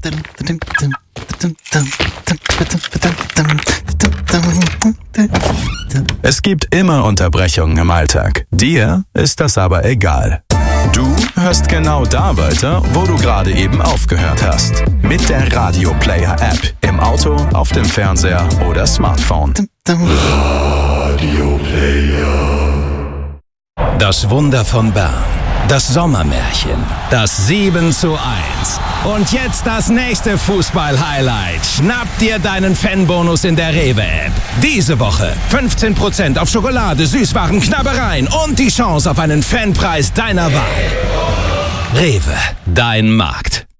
Es gibt immer Unterbrechungen im Alltag. Dir ist das aber egal. Du hörst genau da weiter, wo du gerade eben aufgehört hast. Mit der Radio Player App. Im Auto, auf dem Fernseher oder Smartphone. Radio Player. Das Wunder von Bern. Das Sommermärchen. Das 7:1. Und jetzt das nächste Fußball-Highlight. Schnapp dir deinen Fanbonus in der Rewe-App. Diese Woche 15% auf Schokolade, Süßwaren, Knabbereien und die Chance auf einen Fanpreis deiner Wahl. Rewe, dein Markt.